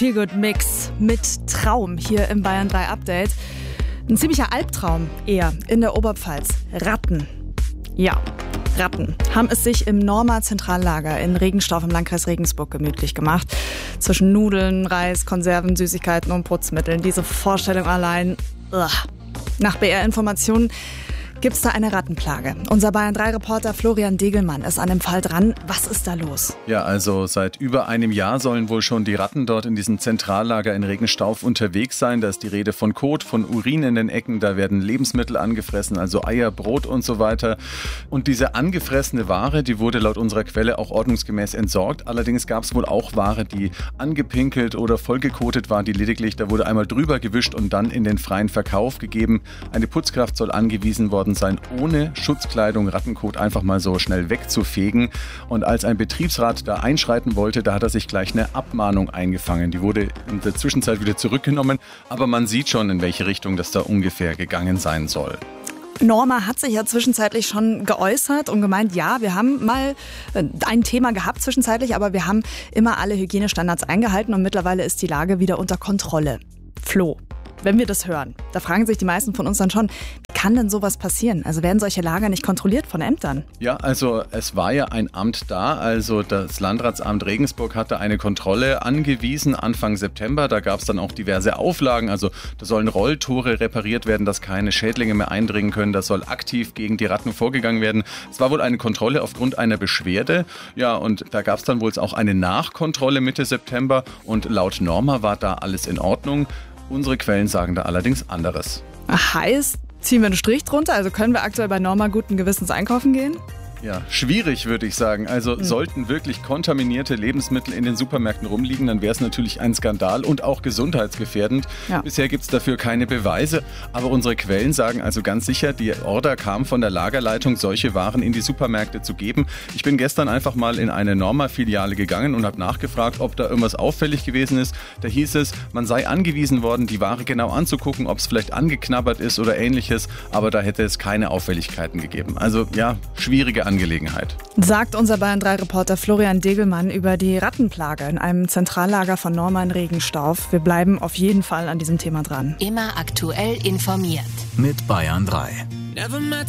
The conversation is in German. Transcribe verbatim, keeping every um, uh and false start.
Feelgood-Mix mit Traum hier im Bayern drei Update. Ein ziemlicher Albtraum eher in der Oberpfalz. Ratten. Ja, Ratten haben es sich im Norma Zentrallager in Regenstauf im Landkreis Regensburg gemütlich gemacht. Zwischen Nudeln, Reis, Konserven, Süßigkeiten und Putzmitteln. Diese Vorstellung allein. Ugh. Nach B R-Informationen gibt es da eine Rattenplage. Unser Bayern drei Reporter Florian Degelmann ist an dem Fall dran. Was ist da los? Ja, also seit über einem Jahr sollen wohl schon die Ratten dort in diesem Zentrallager in Regenstauf unterwegs sein. Da ist die Rede von Kot, von Urin in den Ecken. Da werden Lebensmittel angefressen, also Eier, Brot und so weiter. Und diese angefressene Ware, die wurde laut unserer Quelle auch ordnungsgemäß entsorgt. Allerdings gab es wohl auch Ware, die angepinkelt oder vollgekotet war, die lediglich, da wurde einmal drüber gewischt und dann in den freien Verkauf gegeben. Eine Putzkraft soll angewiesen worden sein, ohne Schutzkleidung Rattenkot einfach mal so schnell wegzufegen. Und als ein Betriebsrat da einschreiten wollte, da hat er sich gleich eine Abmahnung eingefangen. Die wurde in der Zwischenzeit wieder zurückgenommen, aber man sieht schon, in welche Richtung das da ungefähr gegangen sein soll. Norma hat sich ja zwischenzeitlich schon geäußert und gemeint, ja, wir haben mal ein Thema gehabt zwischenzeitlich, aber wir haben immer alle Hygienestandards eingehalten und mittlerweile ist die Lage wieder unter Kontrolle. Flo, wenn wir das hören, da fragen sich die meisten von uns dann schon, wie kann denn sowas passieren? Also werden solche Lager nicht kontrolliert von Ämtern? Ja, also es war ja ein Amt da, also das Landratsamt Regensburg hatte eine Kontrolle angewiesen Anfang September. Da gab es dann auch diverse Auflagen, also da sollen Rolltore repariert werden, dass keine Schädlinge mehr eindringen können. Da soll aktiv gegen die Ratten vorgegangen werden. Es war wohl eine Kontrolle aufgrund einer Beschwerde. Ja, und da gab es dann wohl auch eine Nachkontrolle Mitte September und laut Norma war da alles in Ordnung. Unsere Quellen sagen da allerdings anderes. Heißt, ziehen wir einen Strich drunter? Also können wir aktuell bei Norma guten Gewissens einkaufen gehen? Ja, schwierig würde ich sagen. Also mhm. sollten wirklich kontaminierte Lebensmittel in den Supermärkten rumliegen, dann wäre es natürlich ein Skandal und auch gesundheitsgefährdend. Ja. Bisher gibt es dafür keine Beweise, aber unsere Quellen sagen also ganz sicher, die Order kam von der Lagerleitung, solche Waren in die Supermärkte zu geben. Ich bin gestern einfach mal in eine Norma-Filiale gegangen und habe nachgefragt, ob da irgendwas auffällig gewesen ist. Da hieß es, man sei angewiesen worden, die Ware genau anzugucken, ob es vielleicht angeknabbert ist oder ähnliches, aber da hätte es keine Auffälligkeiten gegeben. Also ja, schwierige Angelegenheit. Sagt unser Bayern drei Reporter Florian Degelmann über die Rattenplage in einem Zentrallager von Norma in Regenstauf. Wir bleiben auf jeden Fall an diesem Thema dran. Immer aktuell informiert. Mit Bayern drei.